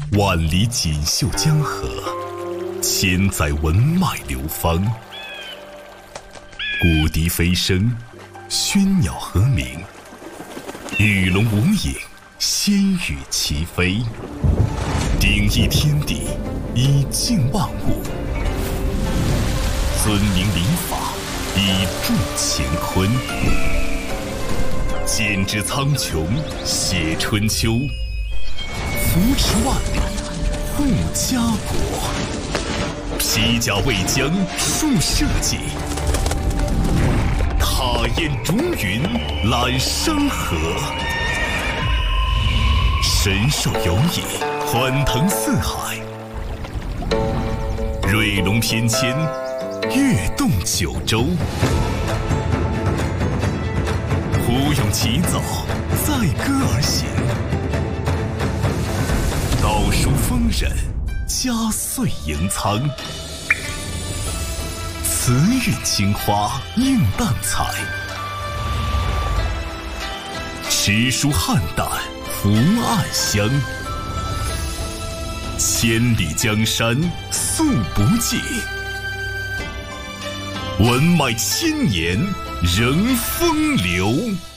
万里锦绣江河，千载文脉流芳。古笛飞声，喧鸟和鸣，与龙无影，仙羽齐飞。鼎益天地，以静万物；尊明礼法，以助乾坤。剪纸苍穹，写春秋，扶持万里，护家国。披甲为疆，树社稷；踏雁逐云，揽山河。神兽游弋，欢腾四海；瑞龙翩跹，跃动九州。胡勇起早，载歌而行；道书丰稔，家岁盈仓。慈韵青花，映淡彩；诗书汉淡，福暗香。千里江山素不尽，文脉千年仍风流。